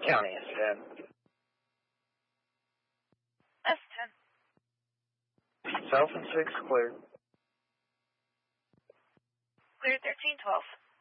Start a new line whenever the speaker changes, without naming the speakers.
County incident.
S10.
South and 6 clear.
Clear 1312.